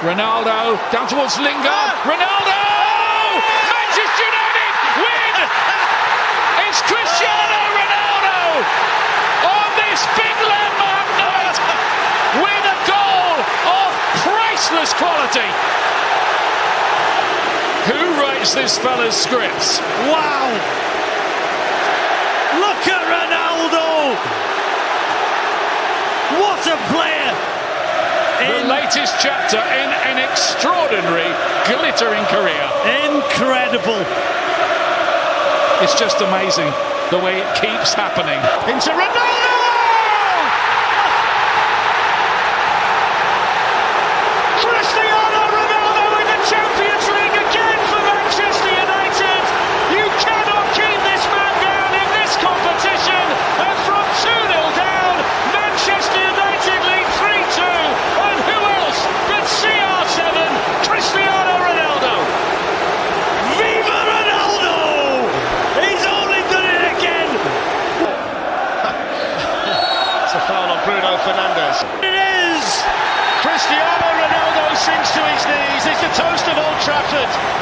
Ronaldo down towards Lingard. Ronaldo! Manchester United win! It's Cristiano Ronaldo on this big landmark night with a goal of priceless quality. Who writes this fella's scripts? Wow! Look at Ronaldo! What a player! The latest chapter in an extraordinary, glittering career. Incredible. It's just amazing the way it keeps happening. Into Ronaldo! Cristiano Ronaldo in the Champions League again for Manchester United. You cannot keep this man down in this competition. And from 2-0 down, Manchester United lead 3-2. And who else but CR7, Cristiano Ronaldo? Viva Ronaldo! He's only done it again. It's a foul on Bruno Fernandes. It is! Cristiano Ronaldo sinks to his knees. It's the toast of Old Trafford.